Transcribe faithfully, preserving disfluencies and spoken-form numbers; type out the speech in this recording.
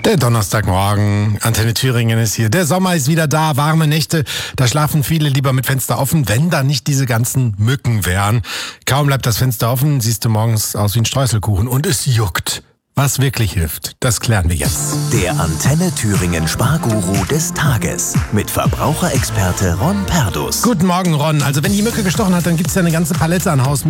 Der Donnerstagmorgen, Antenne Thüringen ist hier. Der Sommer ist wieder da, warme Nächte. Da schlafen viele lieber mit Fenster offen, wenn da nicht diese ganzen Mücken wären. Kaum bleibt das Fenster offen, siehst du morgens aus wie ein Streuselkuchen und es juckt. Was wirklich hilft, das klären wir jetzt. Der Antenne Thüringen Sparguru des Tages mit Verbraucherexperte Ron Perdus. Guten Morgen, Ron. Also wenn die Mücke gestochen hat, dann gibt's ja eine ganze Palette an Haus